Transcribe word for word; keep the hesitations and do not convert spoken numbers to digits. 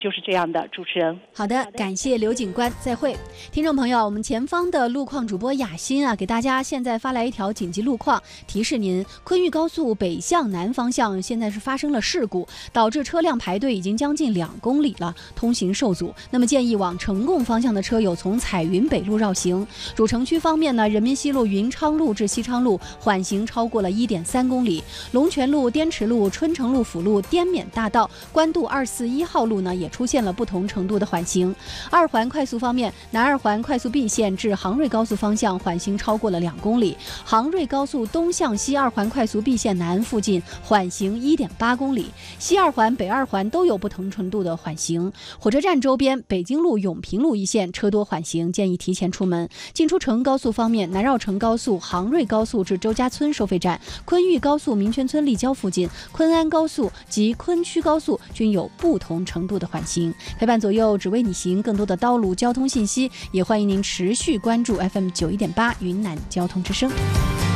就是这样的，主持人。 好的，感谢刘警官，再会。听众朋友，我们前方的路况主播雅欣啊，给大家现在发来一条紧急路况提示您：昆玉高速北向南方向现在是发生了事故，导致车辆排队已经将近两公里了，通行受阻。那么建议往成贡方向的车友从彩云北路绕行。主城区方面呢，人民西路云昌路至西昌路缓行超过了 一点三公里，龙泉路、滇池路、春城路辅路、滇缅大道、官渡二四一号路呢也出现了不同程度的缓行。二环快速方面，南二环快速 B 线至杭瑞高速方向缓行超过了两公里，杭瑞高速东向西二环快速 B 线南附近缓行 一点八公里，西二环、北二环都有不同程度的缓行。火车站周边，北京路、永平路一线车多缓行，建议提前出门。进出城高速方面，南绕城高速、杭瑞高速至周家村收费站、昆玉高速民权村立交附近、昆安高速及昆区高速均有不同程度的缓行。陪伴左右，只为你行。更多的道路交通信息，也欢迎您持续关注 F M 九一点八云南交通之声。